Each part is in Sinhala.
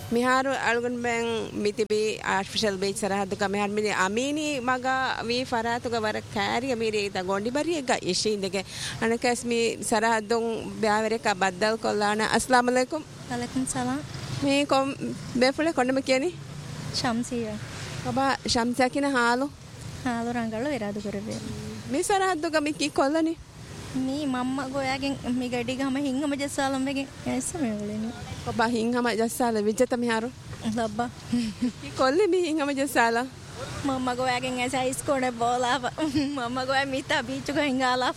මිහාරු අලුගන් බෙන් මිතිබි ආර්ටිෆිෂල් බීච් සරහදුක මිහාර මිනි අමීනි මග වී ෆරාතුක වර කෑරිය මිරි ද ගොන්ඩි බරියක ඉෂින්දගේ අනකස් මි සරහදුන් බෑවරක බද්දල් කොල්ලාන අස්ලාම අලයිකුම් වලයිකුම් සලාම් මේ කොම් බෙෆුල කොන්නම කියනි ශම්සියා ඔබ ශම්සියා කින හාලු ರಂಗಳು ಇರಾದು ಬರಬೇ ಮೀ ಸರಹದ್ದುಗ ಮಿಕ್ಕಿ ಕೊಲ್ಲನಿ ಮೀ ಮಮ್ಮ ಗೋಯಾಗೆ ಮಿ ಗಡಿಗಮ ಹಿಂಗಮ ಜಸ್ಸಾಲಂಬೆಗೆ ಎಸಮೆವಳೆನಿ ಒಬ್ಬ ಹಿಂಗಮ ಜಸ್ಸಾಲ ವಿಜತ ಮಿಹಾರು ಲಬ್ಬ ಈ ಕೊಲ್ಲಿ ಮಿ ಹಿಂಗಮ ಜಸ್ಸಾಲ ಮಮ್ಮ ಗೋಯಾಗೆ ಎಸ ಇಸ್ಕೊಡೆ ಬೋಲಾವ ಮಮ್ಮ ಗೋಯ ಮಿತಾ ಬೀಚುಗ ಹಿಂಗಾಲಾವ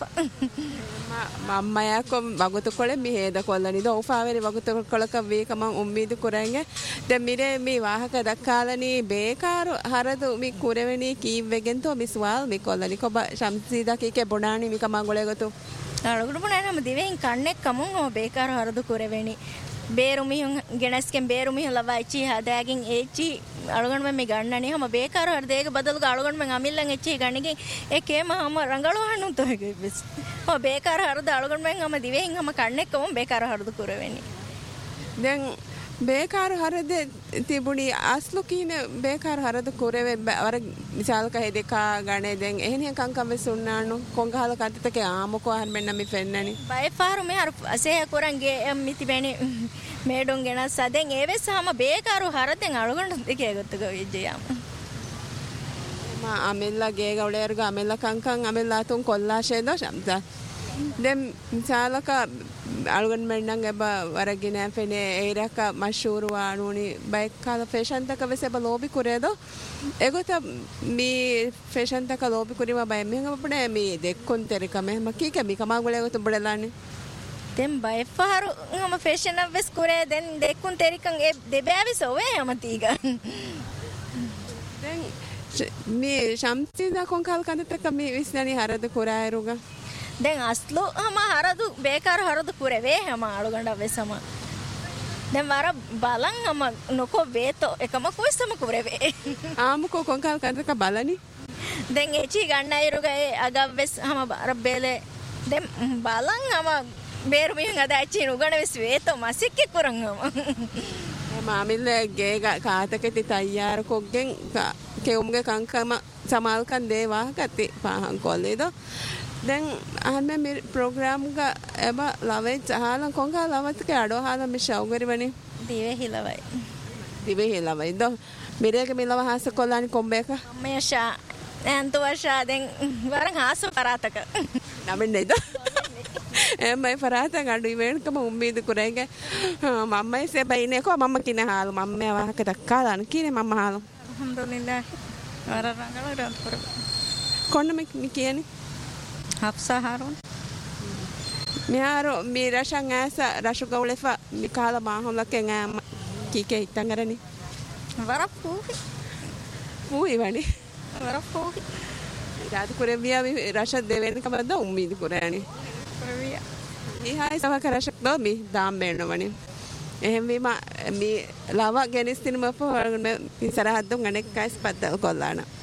මම්ම යකො වගුතු කොළ මිහෙද කොල්ලනිද ඕෆාවෙරි වගුතු කොළක වේකම උම්මීද කුරංගේ දැන් මිරේ මේ වාහක දක්කාලනි බේකාරු හරදු මි කුරෙවෙනි කීවෙගෙන්තෝ මිස්වාල් මි කොල්ලනි කොබ ශම්සීදා කීකේ බොඩානි මි කමංගොලෙගතු අලුගුරු බොනෑනම දිවෙන් කන්නෙක් කමුන් හෝ බේකාරු හරදු කුරෙවෙනි ಬೇರುಮಿಹುಂ ಗೆಣಸ್ಕೆಂ ಬೇರುಮಿಹುಂ ಲವಾಯಿಚಿ ಹದಾಗಿಂ ಏಚಿ ಅಳುಗಣ ಮೆ ಗಣ್ಣನಿ ಹಮ ಬೇಕಾರು ಹರ್ದೇಗ ಬದಲ್ಗ ಅಳುಗಣ ಮೆ ಅಮಿಲ್ಲಂ ಎಚ್ಚಿ ಗಣಿಗೆ ಏ ಕೇಮ ಹಮ ರಂಗಳು ಹಣ್ಣು ತೋಗೆ ಬಿಸ್ ಹಮ ಬೇಕಾರು ಹರ್ದ ಅಳುಗಣ ಮೆ ಹಮ ದಿವೆ ಹಿಂಗ ಹಮ ಕಣ್ಣೆಕ್ಕಮ ಬೇಕಾರು ಹರ್ದು ಕುರವೆನಿ ದೆನ್ ಬೇಕಾರು ಹರದೆ ತಿಬುಣಿ ಅಸ್ಲು ಕೀನೆ ಬೇಕಾರು ಹರದು ಕುರೆವೆ ವರ ಮಿಸಾಲ್ಕ ಹೆದೆಕ ಗಣೆ ದೆನ್ ಎಹನೆ ಕಂಕಂ ವೆ ಸುಣ್ಣಾಣು ಕೊಂಗಹಾಲ ಕತ್ತಿತಕೆ ಆಮಕೋ ಹರ್ ಮೆನ್ನ ಮಿ ಫೆನ್ನನಿ ಬೈಫಾರು ಮೆ ಹರ್ ಅಸೆ ಕುರಂಗೆ ಮಿತಿ ಬೆಣಿ ಮೇಡೊಂ ಗೆಣ ಸದೆನ್ ಏವೆಸ್ ಹಮ ಬೇಕಾರು ಹರದೆನ್ ಅಳುಗಣ ದಿಕೆ ಗೊತ್ತಗ ವಿಜಯಂ ಮಾ ಅಮೆಲ್ಲ ಗೇಗ ಒಳೆಯರ್ಗ ಅಮೆಲ್ಲ ಕಂಕಂ ಅಮೆಲ್ಲ ತುಂ ಕೊಲ್ಲಾಶೆದೋ ಶಬ್ದ ದೆನ್ ಮಿಸಾಲಕ අලුගන් මෙන්නන් එබ වරගෙන ෆෙනේ ඒරක මෂූරු ආනුනි බයික් කාල ෆැෂන් තක වෙසබ ලෝබි කුරේදෝ එගොත මී ෆැෂන් තක ලෝබි කුරිම බය මෙහම අපනේ මී දෙක්කොන් තෙරික මෙහම කීක මී කමාගුලේ ගොත බඩලානේ දෙම් බයි ෆාරු හම ෆැෂන් අවස් කුරේ දෙන් දෙක්කොන් තෙරිකන් ඒ දෙබෑවි සොවේ යමතිග දැන් මී ශම්සිදා කොන් කාල කන්දතක මී විස්නනි හරද කුරායරුග දැන් අස්ලු හම හරදු බේකාර හරදු කුරවේ හම අලුගඬ වෙසම දැන් වර බලන් හම නොකෝ වේතෝ එකම කොයිසම කුරවේ ආමුකෝ කොංකල් කන්දක බලනි දැන් එචි ගන්නයිරුගේ අගවස් හම බර බෙලේ දැන් බලන් හම බේරුමින් අද එචි නුගණ වෙස් වේතෝ මසික්කේ කුරන් හම මාමිල්ල ගේ කාතකෙති තයාර කොග්ගෙන් කෙවුම්ගේ කංකම සමාල්කන් දේවා ගති පාහන් කොල්ලේදෝ දැන් අහන්න මේ ප්‍රෝග්‍රෑම් එක එබ ලවෙ චහලන් කොංගා ලවත්ක අඩෝ හාලා මේ ෂවුගරිවනේ දිවේ හිලවයි දිවේ හිලවයි දෝ මිරේක මිලව හාස කොල්ලානි කොම්බේක මේෂා නැන්තු වර්ෂා දැන් වරන් හාස පරාතක නමෙන්නේද එමයි පරාතක අඩු ඉවෙන්කම උම්මීද කුරේගේ මම්මයි සෙබයිනේ කො මම්ම කින හාලු මම්මේ වාහක දක්කාලාන කීනේ මම්ම හාලු අල්හම්දුලිල්ලාහ් වර රංගල රන්පුර කොන්න මේ කියන්නේ හෆ්සා හාරුන් මිහාරු මී රෂන් ඇස රෂු ගවලෙෆා මිකාල මාහොලකෙන් ඈම කීකේ ඉතංගරනි වරප්පූහි පූයිවනි වරප්පූහි දාද කුරෙවියා රෂ දෙවෙන් කමද උම්මීද කුරෑනි කුරෙවියා ඊහායි සවක රෂක් දෝ මි දාම් බේනවනි එහෙම වීම මී ලව ගෙනිස්තිනම පොරගෙන ඉස්සරහද්දුන් අනෙක් කයිස් පද්දල් කොල්ලාන